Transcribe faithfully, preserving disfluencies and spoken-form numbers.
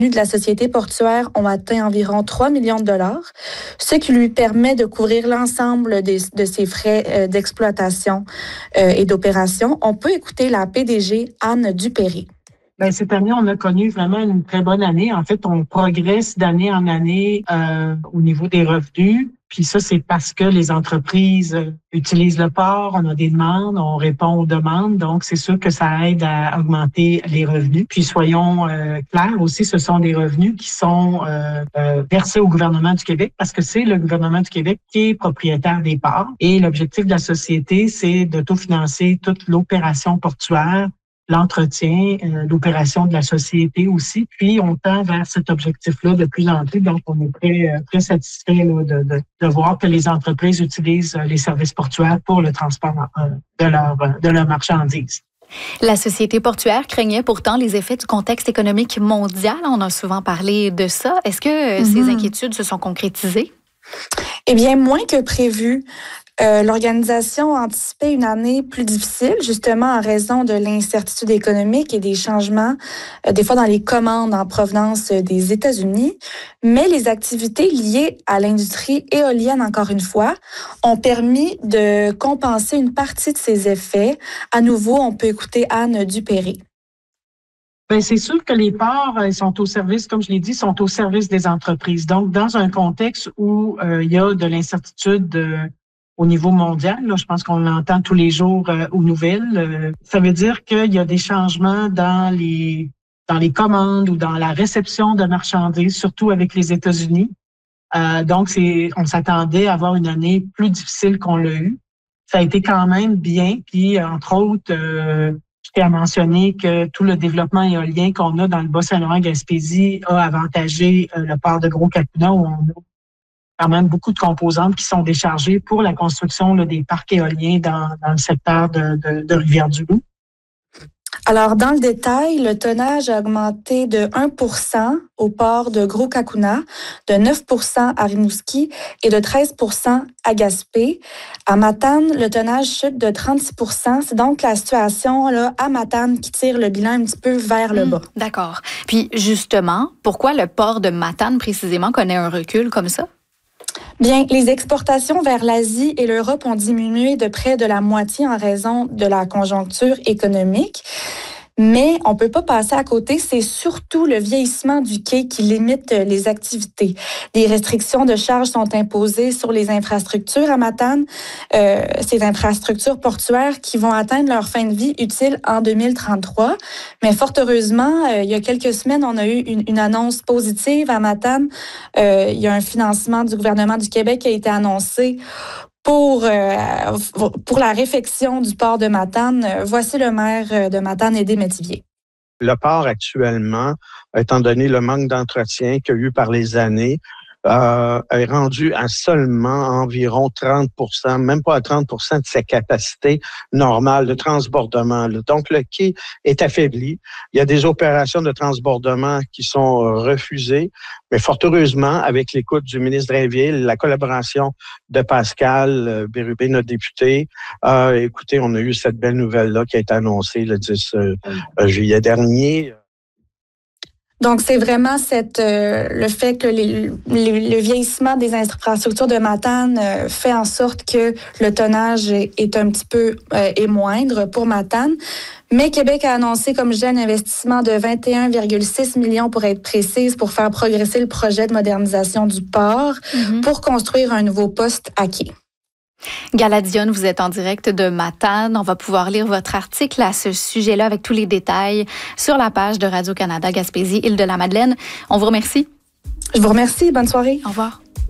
de la société portuaire ont atteint environ trois millions de dollars, ce qui lui permet de couvrir l'ensemble des, de ses frais euh, d'exploitation euh, et d'opération. On peut écouter la P D G Anne Dupéry. Bien, cette année, on a connu vraiment une très bonne année. En fait, on progresse d'année en année euh, au niveau des revenus. Puis ça, c'est parce que les entreprises utilisent le port, on a des demandes, on répond aux demandes. Donc, c'est sûr que ça aide à augmenter les revenus. Puis soyons euh, clairs aussi, ce sont des revenus qui sont euh, euh, versés au gouvernement du Québec parce que c'est le gouvernement du Québec qui est propriétaire des ports. Et l'objectif de la société, c'est d'autofinancer toute l'opération portuaire, l'entretien, euh, l'opération de la société aussi. Puis, on tend vers cet objectif-là de plus en plus. Donc, on est très, euh, très satisfait là, de, de, de voir que les entreprises utilisent euh, les services portuaires pour le transport euh, de leurs de leurs marchandises. La société portuaire craignait pourtant les effets du contexte économique mondial. On a souvent parlé de ça. Est-ce que euh, mm-hmm. ces inquiétudes se sont concrétisées? Eh bien, moins que prévu. Euh, l'organisation anticipait une année plus difficile, justement en raison de l'incertitude économique et des changements, euh, des fois dans les commandes en provenance des États-Unis. Mais les activités liées à l'industrie éolienne, encore une fois, ont permis de compenser une partie de ces effets. À nouveau, on peut écouter Anne Dupéry. Bien, c'est sûr que les ports ils sont au service, comme je l'ai dit, sont au service des entreprises. Donc, dans un contexte où euh, il y a de l'incertitude euh, au niveau mondial, là, je pense qu'on l'entend tous les jours euh, aux nouvelles, euh, ça veut dire qu'il y a des changements dans les dans les commandes ou dans la réception de marchandises, surtout avec les États-Unis. Euh, donc, c'est on s'attendait à avoir une année plus difficile qu'on l'a eu. Ça a été quand même bien. Puis, entre autres, euh, je tiens à mentionner que tout le développement éolien qu'on a dans le Bas-Saint-Laurent-Gaspésie a avantagé euh, le port de Gros-Cacuna, où on a quand même beaucoup de composantes qui sont déchargées pour la construction là, des parcs éoliens dans, dans le secteur de, de, de Rivière-du-Loup. Alors, dans le détail, le tonnage a augmenté de un pour cent au port de Gros-Cacuna, de neuf pour cent à Rimouski et de treize pour cent à Gaspé. À Matane, le tonnage chute de trente-six pour cent. C'est donc la situation là, à Matane qui tire le bilan un petit peu vers le bas. Mmh, d'accord. Puis, justement, pourquoi le port de Matane, précisément, connaît un recul comme ça? Bien, les exportations vers l'Asie et l'Europe ont diminué de près de la moitié en raison de la conjoncture économique. Mais on ne peut pas passer à côté, c'est surtout le vieillissement du quai qui limite les activités. Des restrictions de charges sont imposées sur les infrastructures à Matane, euh, ces infrastructures portuaires qui vont atteindre leur fin de vie utile en deux mille trente-trois. Mais fort heureusement, euh, il y a quelques semaines, on a eu une, une annonce positive à Matane. Euh, il y a un financement du gouvernement du Québec qui a été annoncé Pour, euh, pour la réfection du port de Matane. Voici le maire de Matane, Aidé Métivier. Le port actuellement, étant donné le manque d'entretien qu'il y a eu par les années, euh, est rendu à seulement environ trente pour cent, même pas à trente pour cent de sa capacité normale de transbordement. Donc, le quai est affaibli. Il y a des opérations de transbordement qui sont refusées, mais fort heureusement, avec l'écoute du ministre Drainville, la collaboration de Pascal Bérubé, notre député, euh, écoutez, on a eu cette belle nouvelle-là qui a été annoncée le dix juillet dernier. Donc, c'est vraiment cette, euh, le fait que les, les, le vieillissement des infrastructures de Matane euh, fait en sorte que le tonnage est, est un petit peu euh, est moindre pour Matane. Mais Québec a annoncé, comme je dis, un investissement de vingt et un virgule six millions pour être précise, pour faire progresser le projet de modernisation du port, mm-hmm. pour construire un nouveau poste à quai. Gala Dionne, vous êtes en direct de Matane. On va pouvoir lire votre article à ce sujet-là avec tous les détails sur la page de Radio-Canada Gaspésie, Île-de-la-Madeleine. On vous remercie. Je vous remercie. Bonne soirée. Au revoir.